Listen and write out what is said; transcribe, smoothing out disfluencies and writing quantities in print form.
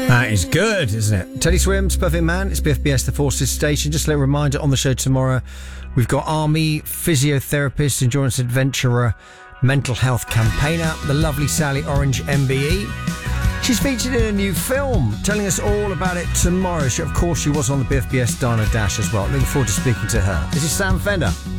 That is good, isn't it? Teddy Swims, Perfect Man. It's BFBS, the Forces Station. Just a little reminder, on the show tomorrow, we've got Army, physiotherapist, endurance adventurer, mental health campaigner, the lovely Sally Orange MBE. She's featured in a new film, telling us all about it tomorrow. Of course, she was on the BFBS Diner Dash as well. Looking forward to speaking to her. This is Sam Fender.